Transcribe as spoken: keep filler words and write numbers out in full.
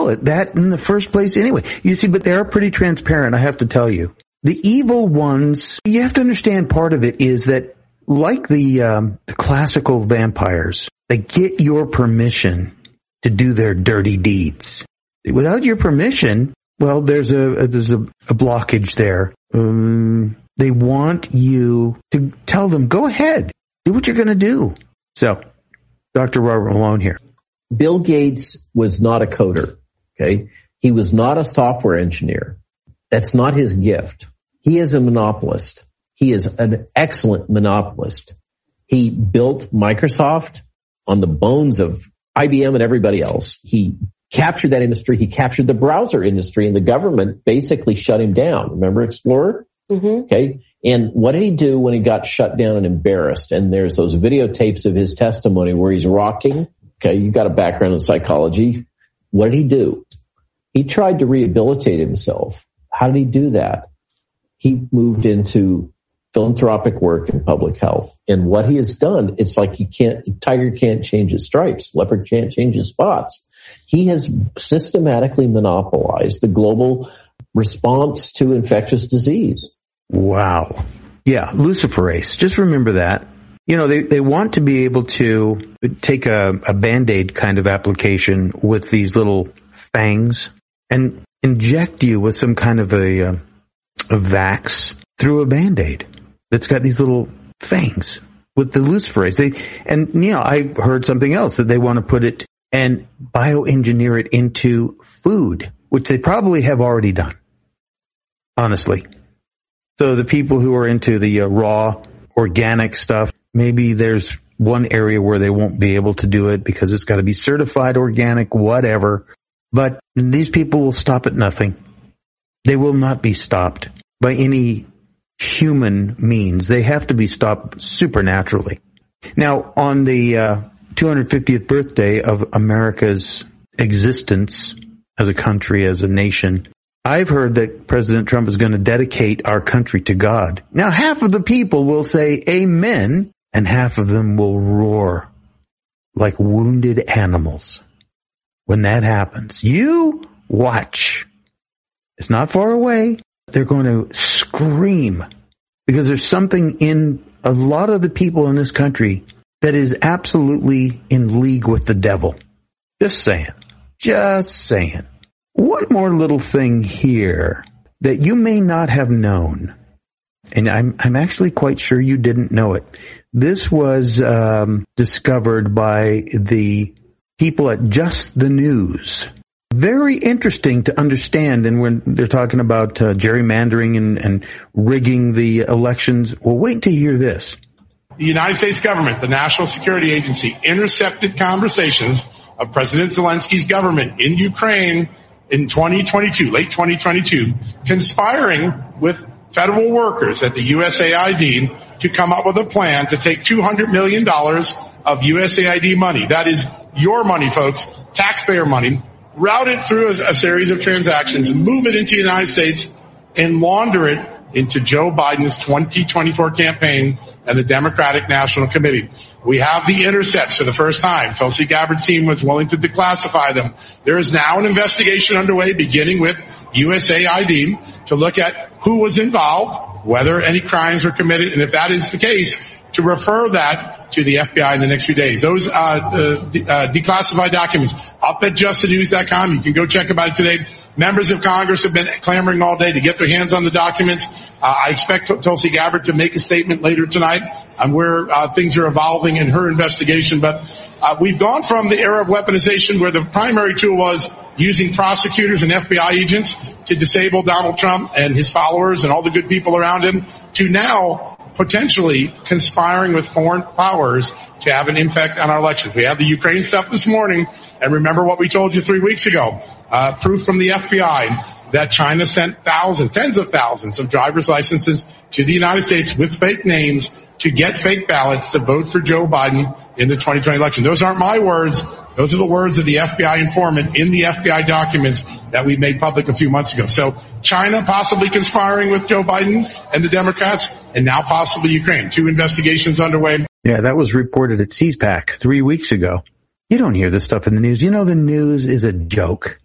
it that in the first place anyway. You see, but they're pretty transparent, I have to tell you. The evil ones, you have to understand part of it is that like the, um, the classical vampires, they get your permission to do their dirty deeds. Without your permission, well, there's a, a there's a, a blockage there. Um, they want you to tell them, go ahead, do what you're going to do. So, Doctor Robert Malone here. Bill Gates was not a coder, okay? He was not a software engineer. That's not his gift. He is a monopolist. He is an excellent monopolist. He built Microsoft on the bones of I B M and everybody else. He captured that industry. He captured the browser industry, and the government basically shut him down. Remember Explorer? Mm-hmm. Okay. And what did he do when he got shut down and embarrassed? And there's those videotapes of his testimony where he's rocking. Okay. You got a background in psychology. What did he do? He tried to rehabilitate himself. How did he do that? He moved into philanthropic work in public health. And what he has done, it's like you can't, tiger can't change its stripes. Leopard can't change its spots. He has systematically monopolized the global response to infectious disease. Wow. Yeah, luciferase. Just remember that. You know, they, they want to be able to take a, a Band-Aid kind of application with these little fangs and inject you with some kind of a, a, a vax through a Band-Aid that's got these little fangs with the luciferase. They, and, you know, I heard something else that they want to put it and bioengineer it into food, which they probably have already done, honestly. So the people who are into the uh, raw, organic stuff, maybe there's one area where they won't be able to do it because it's got to be certified organic, whatever. But these people will stop at nothing. They will not be stopped by any human means. They have to be stopped supernaturally. Now, on the uh, two hundred fiftieth birthday of America's existence as a country, as a nation, I've heard that President Trump is going to dedicate our country to God. Now, half of the people will say amen, and half of them will roar like wounded animals. When that happens, you watch. It's not far away. They're going to scream because there's something in a lot of the people in this country that is absolutely in league with the devil. Just saying. Just saying. One more little thing here that you may not have known, and I'm, I'm actually quite sure you didn't know it. This was um, discovered by the people at Just the News. Very interesting to understand, and when they're talking about uh, gerrymandering and, and rigging the elections, well, wait to hear this. The United States government, the National Security Agency, intercepted conversations of President Zelensky's government in Ukraine in twenty twenty-two, late twenty twenty-two, conspiring with federal workers at the U S A I D to come up with a plan to take two hundred million dollars of U S A I D money. That is your money, folks, taxpayer money, route it through a, a series of transactions, move it into the United States, and launder it into Joe Biden's twenty twenty-four campaign and the Democratic National Committee. We have the intercepts for the first time. Tulsi Gabbard's team was willing to declassify them. There is now an investigation underway, beginning with U S A I D, to look at who was involved, whether any crimes were committed, and if that is the case, to refer that to the F B I in the next few days. Those uh, uh, de- uh declassified documents up at just the news dot com. You can go check about it today. Members of Congress have been clamoring all day to get their hands on the documents. Uh, I expect Tulsi Gabbard to make a statement later tonight on where uh, things are evolving in her investigation. But uh, we've gone from the era of weaponization, where the primary tool was using prosecutors and F B I agents to disable Donald Trump and his followers and all the good people around him, to now potentially conspiring with foreign powers to have an impact on our elections. We have the Ukraine stuff this morning, and remember what we told you three weeks ago. Uh, proof from the F B I that China sent thousands, tens of thousands of driver's licenses to the United States with fake names to get fake ballots to vote for Joe Biden in the twenty twenty election. Those aren't my words. Those are the words of the F B I informant in the F B I documents that we made public a few months ago. So China possibly conspiring with Joe Biden and the Democrats, and now possibly Ukraine. Two investigations underway. Yeah, that was reported at C PAC three weeks ago. You don't hear this stuff in the news. You know the news is a joke.